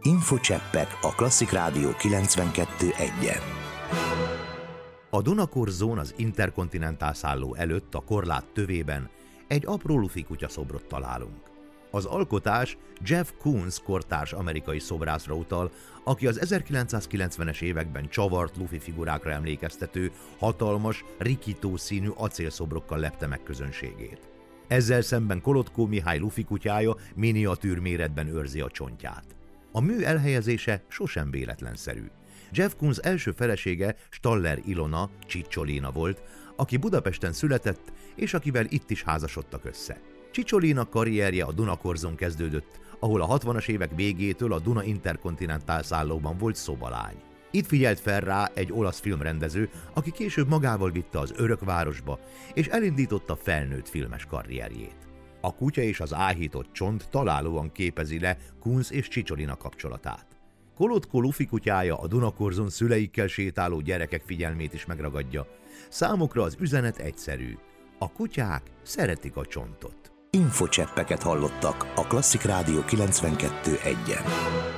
Infocseppek a Klasszik Rádió 92.1-en. A Dunakorzón az Interkontinentál szálló előtt a korlát tövében egy apró lufi kutyaszobrot találunk. Az alkotás Jeff Koons kortárs amerikai szobrászra utal, aki az 1990-es években csavart lufi figurákra emlékeztető, hatalmas, rikító színű acélszobrokkal lepte meg közönségét. Ezzel szemben Kolotko Mihály lufi kutyája miniatűr méretben őrzi a csontját. A mű elhelyezése sosem véletlenszerű. Jeff Koons első felesége Staller Ilona Csicsolina volt, aki Budapesten született, és akivel itt is házasodtak össze. Csicsolina karrierje a Dunakorzón kezdődött, ahol a 60-as évek végétől a Duna Interkontinentál szállóban volt szobalány. Itt figyelt fel rá egy olasz filmrendező, aki később magával vitte az Örökvárosba, és elindította felnőtt filmes karrierjét. A kutya és az áhított csont találóan képezi le Koons és Csicsolina kapcsolatát. Kolotko lufi kutyája a Dunakorzón szüleikkel sétáló gyerekek figyelmét is megragadja. Számukra az üzenet egyszerű. A kutyák szeretik a csontot. Infocseppeket hallottak a Klasszik Rádió 92.1-en.